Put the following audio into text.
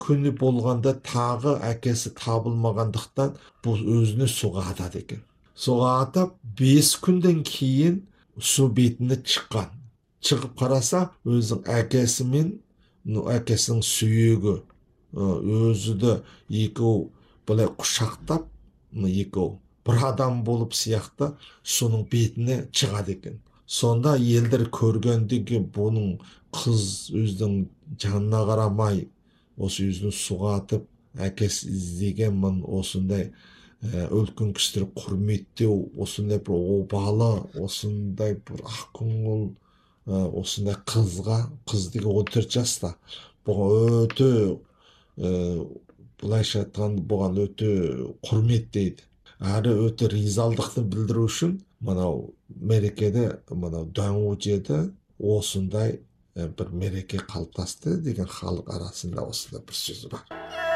күні болғанда тағы әкесі табылмағандықтан бұл өзіне суға атады екен. Суға атап 5 күнден кейін су бетіне шыққан. Шығып қараса, өзінің әкесі мен әкесінің сүйегі өзі де екеу былай құшақтап, екеу бір адам болып сияқты соның бетіне шығады екен. Сонда елдер көргендегі бұның қыз өзінің жанына қарамай, осы өзін суға атып, әкесі іздеген мұн осындай үлкен кісілер құрметтеу, осындай бір обалы, осындай бір ақкөңіл, осындай қыз деген 14 жаста, бұған өте былайша айтқанда бұған өте құрметтейді. Әрі өте ризалдықты білдіру үшін мынау мерекеде, мынау Даңғужеде осындай бір мереке қалыптасты деген халық арасында осындай бір сөз бар.